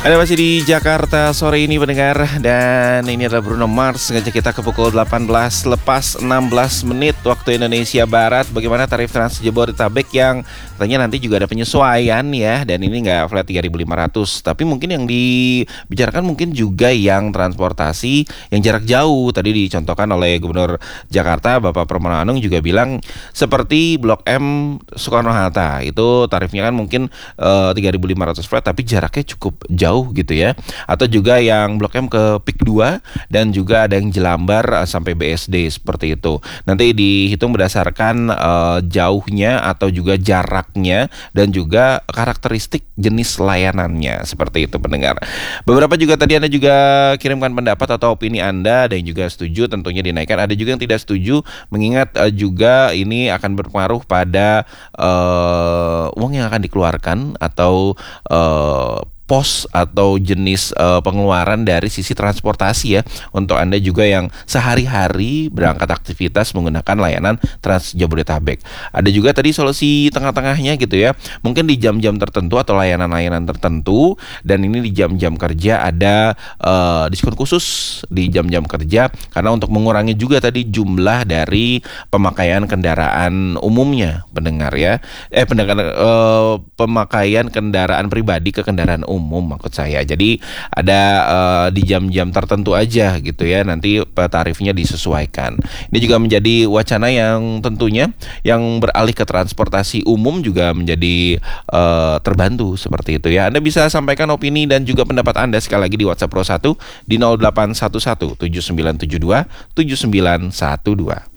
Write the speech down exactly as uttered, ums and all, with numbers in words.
Ada masih di Jakarta sore ini pendengar, dan ini adalah Bruno Mars ngajak kita ke pukul delapan belas lepas enam belas menit waktu Indonesia Barat. Bagaimana tarif Trans Jabodetabek yang katanya nanti juga ada penyesuaian ya, dan ini nggak flat tiga ribu lima ratus, tapi mungkin yang dibicarakan mungkin juga yang transportasi yang jarak jauh. Tadi dicontohkan oleh Gubernur Jakarta Bapak Pramono Anung juga bilang seperti Blok M Soekarno-Hatta itu tarifnya kan mungkin uh, tiga ribu lima ratus flat tapi jaraknya cukup jauh gitu ya, atau juga yang Blok M ke P I K dua dan juga ada yang Jelambar uh, sampai B S D seperti itu. Nanti dihitung berdasarkan uh, jauhnya atau juga jaraknya dan juga karakteristik jenis layanannya seperti itu pendengar. Beberapa juga tadi Anda juga kirimkan pendapat atau opini Anda, ada yang juga setuju tentunya dinaikkan, ada juga yang tidak setuju mengingat uh, juga ini akan berpengaruh pada uh, uang yang akan dikeluarkan atau uh, pos atau jenis uh, pengeluaran dari sisi transportasi ya, untuk Anda juga yang sehari-hari berangkat aktivitas menggunakan layanan Trans Jabodetabek. Ada juga tadi solusi tengah-tengahnya gitu ya, mungkin di jam-jam tertentu atau layanan-layanan tertentu, dan ini di jam-jam kerja ada uh, diskon khusus di jam-jam kerja karena untuk mengurangi juga tadi jumlah dari pemakaian kendaraan umumnya pendengar ya, eh pendengar uh, pemakaian kendaraan pribadi ke kendaraan umum umum maksud saya. Jadi ada uh, di jam-jam tertentu aja gitu ya, nanti tarifnya disesuaikan. Ini juga menjadi wacana yang tentunya yang beralih ke transportasi umum juga menjadi uh, terbantu seperti itu ya. Anda bisa sampaikan opini dan juga pendapat Anda sekali lagi di WhatsApp Pro satu di nol delapan satu satu tujuh sembilan tujuh dua tujuh sembilan satu dua.